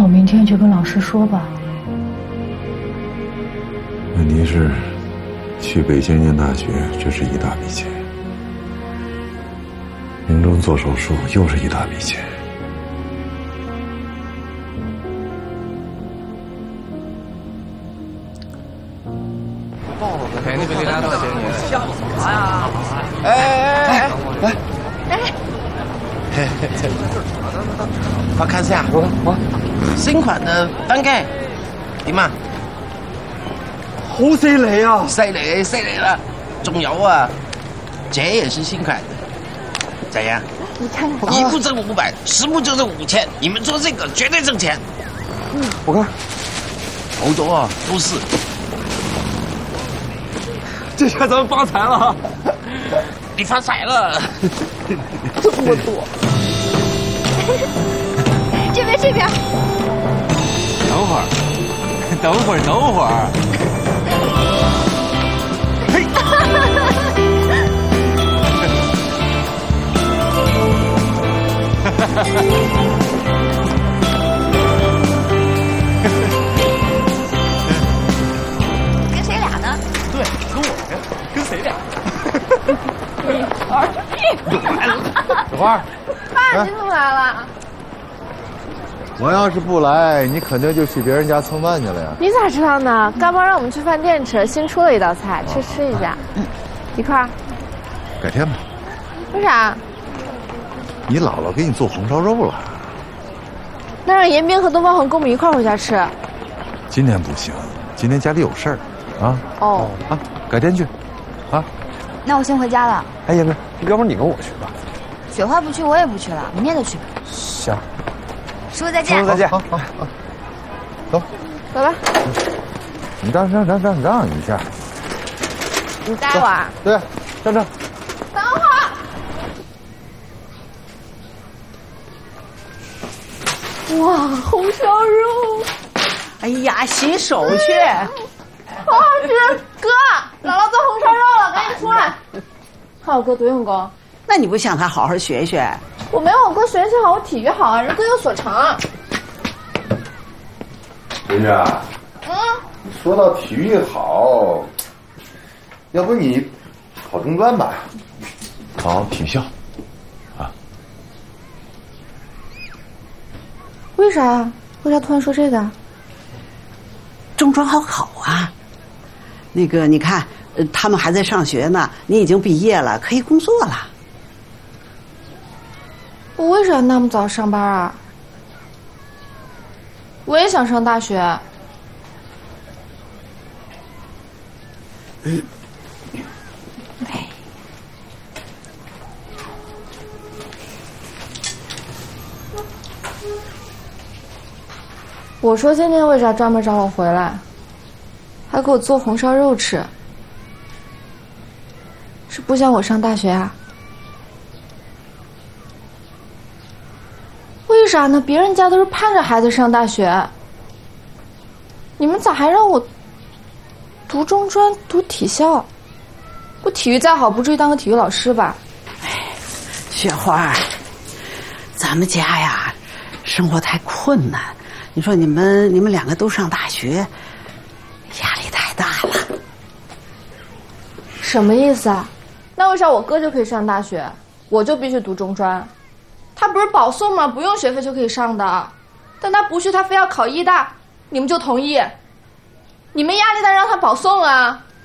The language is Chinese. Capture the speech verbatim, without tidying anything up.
我明天就跟老师说吧。 问题是，去北京念大学，这是一大笔钱；明中做手术又是一大笔钱。 哎，那边给大家多少钱？你笑啥呀？ 哎哎哎哎！哎，嘿嘿，我看下，我我新款的翻盖，點啊？ 好犀利啊！ 犀利犀利了，仲有啊，這也是新款的，怎樣？ 你看看， 一部挣五百，十部就挣五千，你们做這個絕對掙錢。 嗯，我看好多啊，都是。 这下咱们发财了！ 你发财了， 这么多。这边这边。 等会儿，等会儿，等会儿。嘿。 跟谁俩呢？ 对，跟我呀，跟谁俩？ 一二一。 来了，小花。 爸，你怎么来了？ 我要是不来，你肯定就去别人家蹭饭去了呀。 你咋知道呢？干妈让我们去饭店吃，新出了一道菜，去吃一下。一块儿。 改天吧。 为啥？ 你姥姥给你做红烧肉了。 那让严斌和东方红跟我们一块儿回家吃。 今天不行，今天家里有事儿，啊。 哦。 啊，改天去，啊。 那我先回家了。 哎呀，不，要不然你跟我去吧。 雪花不去，我也不去了，明天就去吧。 行。 叔叔再见。 叔叔再见。 好好好，走， 走吧。 你让让让让让一下。 你带我啊？ 对，让让。 等会儿。哇，红烧肉！ 哎呀，洗手去。 好好吃，哥，姥姥做红烧肉了，赶紧出来。看我哥多用功。 那你不向他好好学学？ 我没有我哥学习好，我体育好啊，人各有所长。 林月，嗯，你说到体育好，要不你考中专吧，考体校，啊？ 为啥？为啥突然说这个？ 中专好考啊。那个，你看，呃，他们还在上学呢，你已经毕业了，可以工作了。 我为啥那么早上班啊？我也想上大学。 嗯。 我说今天为啥专门找我回来，还给我做红烧肉吃？是不想我上大学啊？为啥呢？别人家都是盼着孩子上大学，你们咋还让我读中专、读体校？我体育再好，不至于当个体育老师吧？ 哎，雪花，咱们家呀，生活太困难。你说你们你们两个都上大学，压力太大了。 什么意思啊？那为啥我哥就可以上大学，我就必须读中专？他不是保送吗？不用学费就可以上的，但他不去，他非要考医大，你们就同意？你们压力大让他保送啊？